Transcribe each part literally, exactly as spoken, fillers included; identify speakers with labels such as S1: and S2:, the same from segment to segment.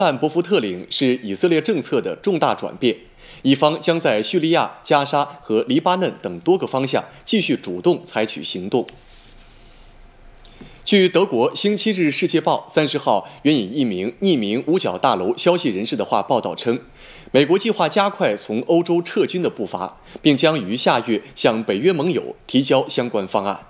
S1: 兰伯福特领是以色列政策的重大转变，以方将在叙利亚、加沙和黎巴嫩等多个方向继续主动采取行动。据德国《星期日世界报》三十号援引一名匿名五角大楼消息人士的话报道称，美国计划加快从欧洲撤军的步伐，并将于下月向北约盟友提交相关方案。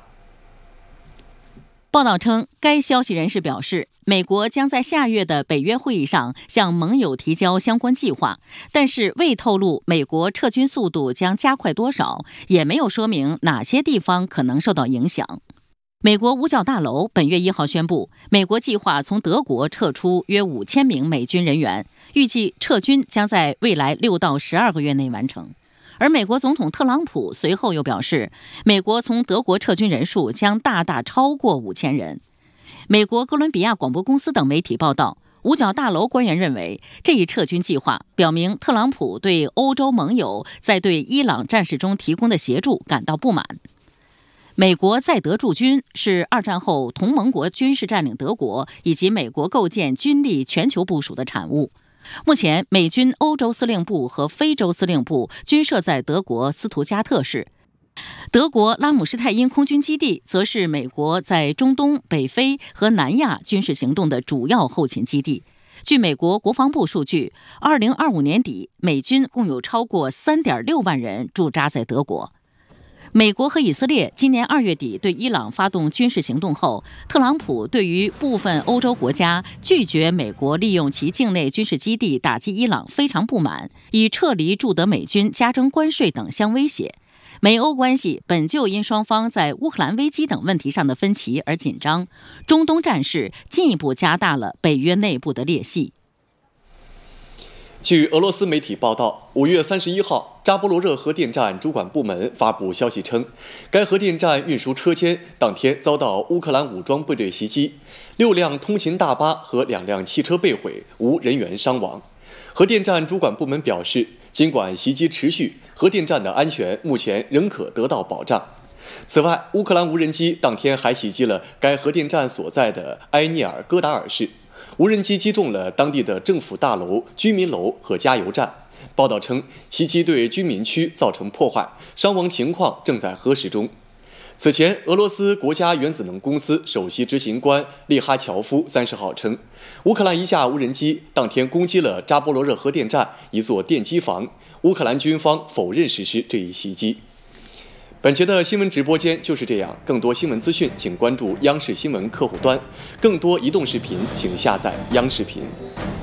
S2: 报道称，该消息人士表示，美国将在下月的北约会议上向盟友提交相关计划，但是未透露美国撤军速度将加快多少，也没有说明哪些地方可能受到影响。美国五角大楼本月一号宣布，美国计划从德国撤出约五千名美军人员，预计撤军将在未来六到十二个月内完成。而美国总统特朗普随后又表示，美国从德国撤军人数将大大超过五千人。美国哥伦比亚广播公司等媒体报道，五角大楼官员认为，这一撤军计划表明特朗普对欧洲盟友在对伊朗战事中提供的协助感到不满。美国在德驻军是二战后同盟国军事占领德国以及美国构建军力全球部署的产物。目前，美军欧洲司令部和非洲司令部均设在德国斯图加特市。德国拉姆施泰因空军基地则是美国在中东、北非和南亚军事行动的主要后勤基地。据美国国防部数据，二零二五年底，美军共有超过 三点六万人驻扎在德国。美国和以色列今年二月底对伊朗发动军事行动后，特朗普对于部分欧洲国家拒绝美国利用其境内军事基地打击伊朗非常不满，以撤离驻德美军、加征关税等相威胁。美欧关系本就因双方在乌克兰危机等问题上的分歧而紧张，中东战事进一步加大了北约内部的裂隙。
S1: 据俄罗斯媒体报道，五月三十一号，扎波罗热核电站主管部门发布消息称，该核电站运输车间当天遭到乌克兰武装部队袭击，六辆通勤大巴和两辆汽车被毁，无人员伤亡。核电站主管部门表示，尽管袭击持续，核电站的安全目前仍可得到保障。此外，乌克兰无人机当天还袭击了该核电站所在的埃涅尔戈达尔市。无人机击中了当地的政府大楼、居民楼和加油站。报道称，袭击对居民区造成破坏，伤亡情况正在核实中。此前，俄罗斯国家原子能公司首席执行官利哈乔夫三十号称，乌克兰一架无人机当天攻击了扎波罗热核电站一座电机房，乌克兰军方否认实施这一袭击。本节的新闻直播间就是这样，更多新闻资讯请关注央视新闻客户端，更多移动视频请下载央视频。